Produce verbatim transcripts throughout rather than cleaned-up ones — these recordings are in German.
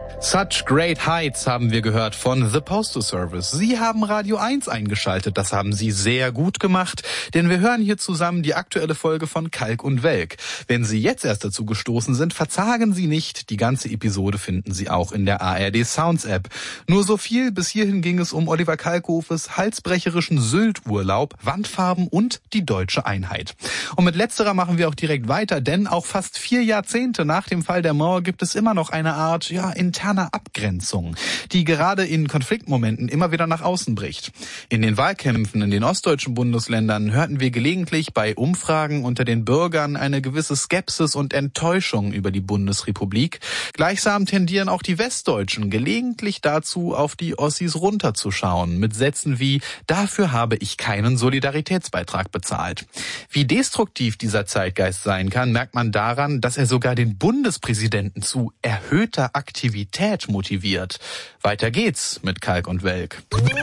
Such Great Heights haben wir gehört von The Postal Service. Sie haben Radio eins eingeschaltet, das haben Sie sehr gut gemacht, denn wir hören hier zusammen die aktuelle Folge von Kalk und Welk. Wenn Sie jetzt erst dazu gestoßen sind, verzagen Sie nicht, die ganze Episode finden Sie auch in der A R D Sounds App. Nur so viel, bis hierhin ging es um Oliver Kalkofes halsbrecherischen Sylt-Urlaub, Wandfarben und die deutsche Einheit. Und mit letzterer machen wir auch direkt weiter, denn auch fast vier Jahrzehnte nach dem Fall der Mauer gibt es immer noch eine Art, ja, interne Abgrenzung, die gerade in Konfliktmomenten immer wieder nach außen bricht. In den Wahlkämpfen in den ostdeutschen Bundesländern hörten wir gelegentlich bei Umfragen unter den Bürgern eine gewisse Skepsis und Enttäuschung über die Bundesrepublik. Gleichsam tendieren auch die Westdeutschen gelegentlich dazu, auf die Ossis runterzuschauen, mit Sätzen wie, dafür habe ich keinen Solidaritätsbeitrag bezahlt. Wie destruktiv dieser Zeitgeist sein kann, merkt man daran, dass er sogar den Bundespräsidenten zu erhöhter Aktivität motiviert. Weiter geht's mit Kalk und Welk.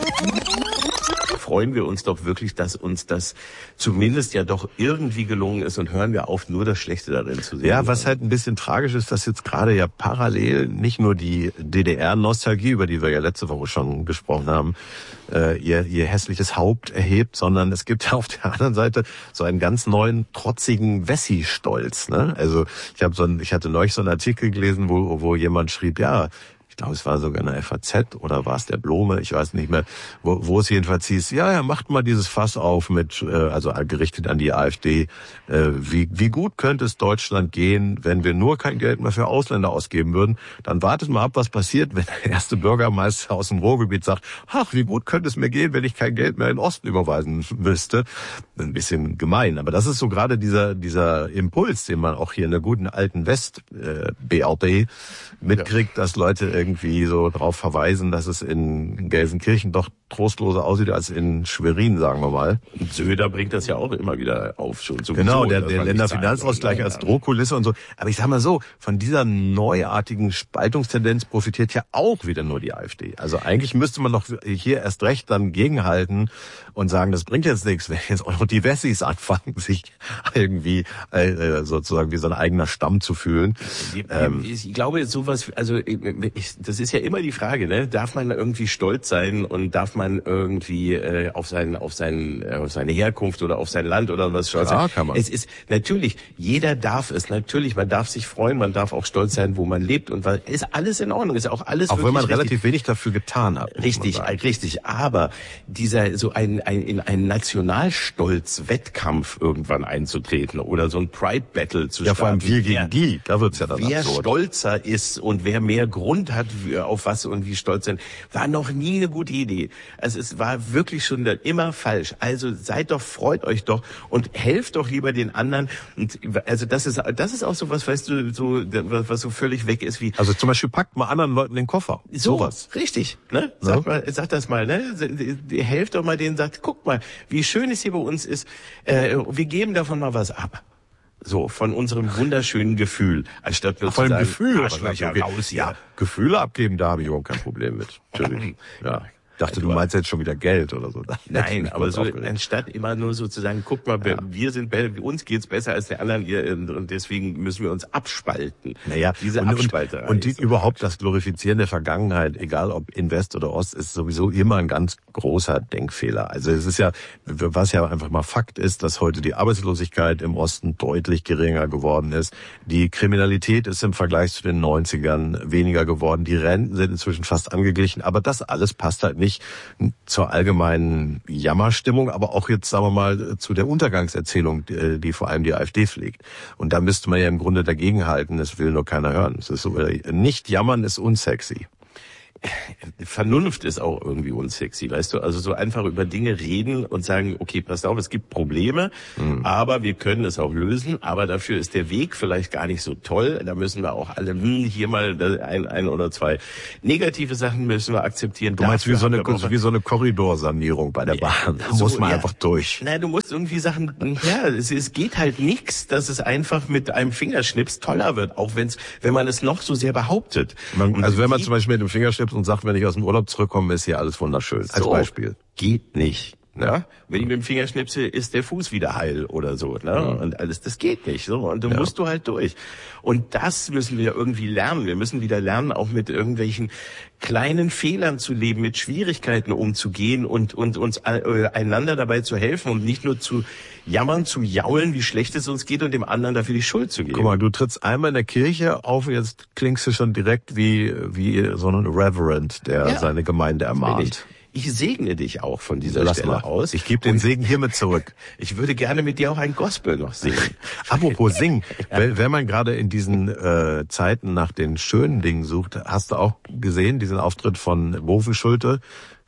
Freuen wir uns doch wirklich, dass uns das zumindest ja doch irgendwie gelungen ist und hören wir auf, nur das Schlechte darin zu sehen. Ja, was halt ein bisschen tragisch ist, dass jetzt gerade ja parallel nicht nur die D D R-Nostalgie, über die wir ja letzte Woche schon gesprochen haben, äh, ihr, ihr hässliches Haupt erhebt, sondern es gibt ja auf der anderen Seite so einen ganz neuen, trotzigen Wessi-Stolz. Ne? Also ich habe so ein, ich hatte neulich so einen Artikel gelesen, wo, wo jemand schrieb, ja, ich glaube, es war sogar eine F A Z oder war es der Blome, ich weiß nicht mehr, wo, wo es jedenfalls hieß, ja, ja, macht mal dieses Fass auf mit, äh, also gerichtet an die AfD, äh, wie, wie gut könnte es Deutschland gehen, wenn wir nur kein Geld mehr für Ausländer ausgeben würden, dann wartet mal ab, was passiert, wenn der erste Bürgermeister aus dem Ruhrgebiet sagt, ach, wie gut könnte es mir gehen, wenn ich kein Geld mehr in den Osten überweisen müsste. Ein bisschen gemein, aber das ist so gerade dieser, dieser Impuls, den man auch hier in der guten alten West-B R D mitkriegt, dass Leute irgendwie so darauf verweisen, dass es in Gelsenkirchen doch trostloser aussieht als in Schwerin, sagen wir mal. Und Söder bringt das ja auch immer wieder auf. Schon sowieso, genau, der, der Länderfinanzausgleich als Drohkulisse und so. Aber ich sag mal so, von dieser neuartigen Spaltungstendenz profitiert ja auch wieder nur die AfD. Also eigentlich müsste man doch hier erst recht dann gegenhalten und sagen, das bringt jetzt nichts, wenn jetzt auch noch die Wessis anfangen, sich irgendwie äh, sozusagen wie so ein eigener Stamm zu fühlen. Ich, ähm, ich glaube, sowas, also ich, das ist ja immer die Frage, ne? Darf man irgendwie stolz sein und darf man irgendwie äh, auf seinen, auf seinen, äh, auf seine Herkunft oder auf sein Land oder was stolz sein? Kann man. Es ist natürlich, jeder darf es, natürlich, man darf sich freuen, man darf auch stolz sein, wo man lebt und was, ist alles in Ordnung, ist auch alles auch wirklich wenn man richtig, relativ wenig dafür getan hat. Richtig, richtig, aber dieser so ein, ein in einen Nationalstolz-Wettkampf irgendwann einzutreten oder so ein Pride-Battle zu starten. Ja, vor allem wir gegen die, da wird's ja dann wer absurd. Stolzer ist und wer mehr Grund hat, auf was und wie stolz sind, war noch nie eine gute Idee. Also es war wirklich schon immer falsch. Also seid doch, freut euch doch und helft doch lieber den anderen. Und also das ist das ist auch so was, weißt du, so was so völlig weg ist wie. Also zum Beispiel packt mal anderen Leuten den Koffer. So, sowas. Richtig, ne? Sag mal, sag das mal, ne? Helft doch mal denen, sagt, guck mal, wie schön es hier bei uns ist. Äh, wir geben davon mal was ab. So, von unserem wunderschönen Gefühl, anstatt nur Von zu sagen, Gefühl, Arschlöcher okay. raus hier. Ja, Gefühle abgeben, da habe ich überhaupt kein Problem mit. Natürlich. Ja. Ich dachte, du meinst jetzt schon wieder Geld oder so. Nein, aber so anstatt immer nur sozusagen, guck mal, ja. wir sind, uns geht's besser als der anderen ihr, und deswegen müssen wir uns abspalten. Naja, diese und, Abspalterei. Und, und die, überhaupt das Glorifizieren der Vergangenheit, egal ob in West oder Ost, ist sowieso immer ein ganz großer Denkfehler. Also es ist ja, was ja einfach mal Fakt ist, dass heute die Arbeitslosigkeit im Osten deutlich geringer geworden ist. Die Kriminalität ist im Vergleich zu den neunzigern weniger geworden. Die Renten sind inzwischen fast angeglichen. Aber das alles passt halt nicht zur allgemeinen Jammerstimmung, aber auch jetzt, sagen wir mal, zu der Untergangserzählung, die, die vor allem die AfD pflegt. Und da müsste man ja im Grunde dagegenhalten, das will nur keiner hören. Es ist so, nicht jammern ist unsexy. Vernunft ist auch irgendwie unsexy, weißt du? Also so einfach über Dinge reden und sagen, okay, passt auf, es gibt Probleme, mhm. aber wir können es auch lösen, aber dafür ist der Weg vielleicht gar nicht so toll. Da müssen wir auch alle, hm, hier mal ein, ein oder zwei negative Sachen müssen wir akzeptieren. Du meinst wie so eine, wie so eine Korridorsanierung bei der Bahn. Da so, muss man ja einfach durch. Nein, du musst irgendwie Sachen, ja, es, es geht halt nichts, dass es einfach mit einem Fingerschnips toller wird, auch wenn's, wenn man es noch so sehr behauptet. Man, also wenn man zum Beispiel mit dem Fingerschnips und sagt, wenn ich aus dem Urlaub zurückkomme, ist hier alles wunderschön. Als so, Beispiel. Geht nicht. Ja. Wenn ich mit dem Finger schnipse, ist der Fuß wieder heil oder so. Ne? Mhm. Und alles, das geht nicht. So. Und da ja. musst du halt durch. Und das müssen wir irgendwie lernen. Wir müssen wieder lernen, auch mit irgendwelchen kleinen Fehlern zu leben, mit Schwierigkeiten umzugehen und, und uns äh, einander dabei zu helfen und nicht nur zu jammern, zu jaulen, wie schlecht es uns geht und dem anderen dafür die Schuld zu geben. Guck mal, du trittst einmal in der Kirche auf, jetzt klingst du schon direkt wie, wie so ein Reverend, der ja. seine Gemeinde ermahnt. Ich segne dich auch von dieser Lass Stelle mal. aus. Ich gebe den Segen hiermit zurück. Ich würde gerne mit dir auch ein Gospel noch singen. Apropos singen, ja. wenn, wenn man gerade in diesen äh, Zeiten nach den schönen Dingen sucht, hast du auch gesehen, diesen Auftritt von Bovenschulte,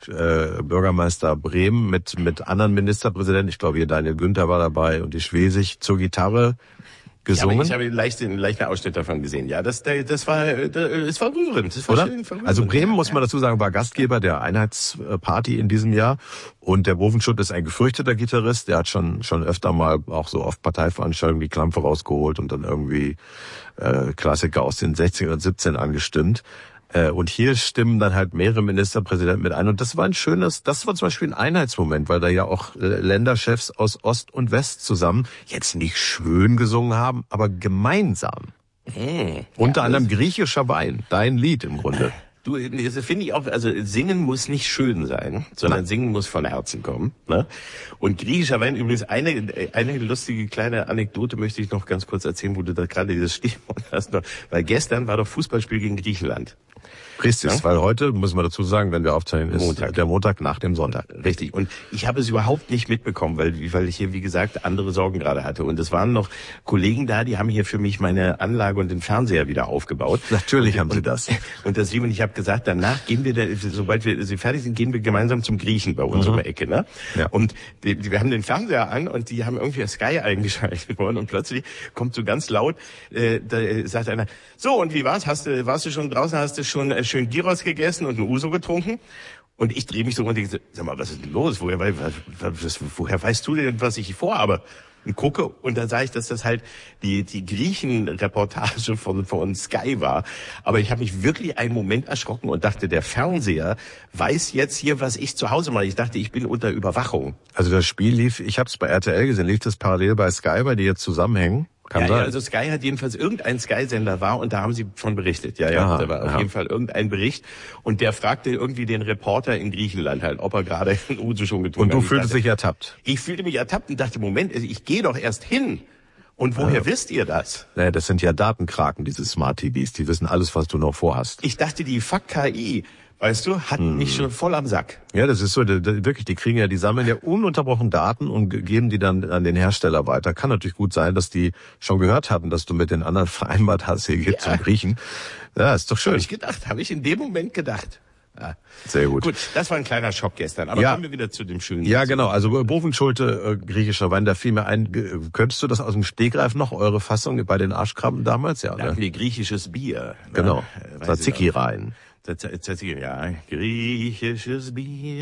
äh, Bürgermeister Bremen, mit mit anderen Ministerpräsidenten. Ich glaube, hier Daniel Günther war dabei und die Schwesig zur Gitarre gesungen. Ja, ich habe leicht einen leichten Ausschnitt davon gesehen. Ja, das, das war, das war rührend. Das war Oder? schön verrührend. Also Bremen, muss man dazu sagen, war Gastgeber der Einheitsparty in diesem Jahr. Und der Bovenschutt ist ein gefürchteter Gitarrist. Der hat schon schon öfter mal auch so auf Parteiveranstaltungen die Klampe rausgeholt und dann irgendwie äh, Klassiker aus den sechzehn und siebzehn angestimmt. Und hier stimmen dann halt mehrere Ministerpräsidenten mit ein. Und das war ein schönes, das war zum Beispiel ein Einheitsmoment, weil da ja auch Länderchefs aus Ost und West zusammen jetzt nicht schön gesungen haben, aber gemeinsam. Hm, Unter ja, anderem griechischer Wein, dein Lied im Grunde. Du, das finde ich auch, also singen muss nicht schön sein, sondern singen muss von Herzen kommen. Ne? Und griechischer Wein, übrigens eine eine lustige kleine Anekdote möchte ich noch ganz kurz erzählen, wo du da gerade dieses Stichwort hast. Weil gestern war doch Fußballspiel gegen Griechenland. Richtig, ja? Weil heute, muss man dazu sagen, wenn wir aufzeichnen, ist Montag. der Montag nach dem Sonntag. Richtig. Und ich habe es überhaupt nicht mitbekommen, weil, weil ich hier, wie gesagt, andere Sorgen gerade hatte. Und es waren noch Kollegen da, die haben hier für mich meine Anlage und den Fernseher wieder aufgebaut. Natürlich und, haben sie und, das. Und das und ich habe gesagt, danach gehen wir, da, sobald wir sie fertig sind, gehen wir gemeinsam zum Griechen bei uns mhm. um die Ecke. Ne? Ja. Und die, die, wir haben den Fernseher an und die haben irgendwie Sky eingeschaltet worden und plötzlich kommt so ganz laut, äh, da sagt einer, so und wie war's? Hast du, warst du schon draußen, hast du schon äh, schön Gyros gegessen und ein Uso getrunken? Und ich drehe mich so und denke, sag mal, was ist denn los? Woher, was, woher weißt du denn, was ich vorhabe? Und gucke, und dann sage ich, dass das halt die die Griechen-Reportage von von Sky war. Aber ich habe mich wirklich einen Moment erschrocken und dachte, der Fernseher weiß jetzt hier, was ich zu Hause mache. Ich dachte, ich bin unter Überwachung. Also das Spiel lief, ich habe es bei R T L gesehen, lief das parallel bei Sky, weil die jetzt zusammenhängen? Kann ja, sein. ja, also Sky hat jedenfalls irgendein Sky-Sender war und da haben sie von berichtet. Ja, ja, Aha, da war auf ja. jeden Fall irgendein Bericht und der fragte irgendwie den Reporter in Griechenland halt, ob er gerade ein Uso schon getrunken hat. Und du fühltest dich ertappt? Ich fühlte mich ertappt und dachte, Moment, ich gehe doch erst hin. Und woher ja. wisst ihr das? Naja, das sind ja Datenkraken, diese Smart-T Vs. Die wissen alles, was du noch vorhast. Ich dachte, die Fuck K I, weißt du, hat hm. mich schon voll am Sack. Ja, das ist so, die, die, wirklich, die kriegen ja, die sammeln ja ununterbrochen Daten und geben die dann an den Hersteller weiter. Kann natürlich gut sein, dass die schon gehört hatten, dass du mit den anderen vereinbart hast, hier geht's ja. zum Griechen. Ja, ist doch schön. Habe ich gedacht, habe ich in dem Moment gedacht. Ja. Sehr gut. Gut, das war ein kleiner Schock gestern, aber ja. kommen wir wieder zu dem schönen. Ja, genau, also Bovenschulte, äh, griechischer Wein, da fiel mir ein, äh, könntest du das aus dem Stegreif noch, eure Fassung bei den Arschkrabben damals? Ja, ne? Nee, griechisches Bier. Genau, ne? Tzatziki rein. Tzatziki, ja, griechisches Bier.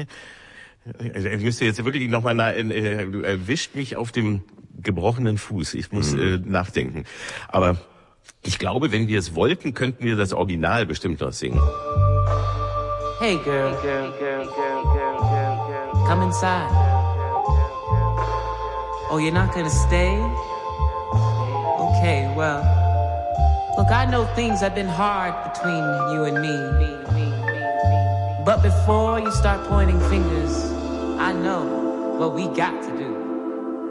Ich müsste jetzt wirklich nochmal, äh, du erwischt mich auf dem gebrochenen Fuß, ich muss mhm. äh, nachdenken. Aber ich glaube, wenn wir es wollten, könnten wir das Original bestimmt noch singen. Hey girl, girl, girl, girl, girl, girl, girl, come inside. Oh, you're not gonna stay? Okay, well, look, I know things have been hard between you and me. But before you start pointing fingers, I know what we got to do.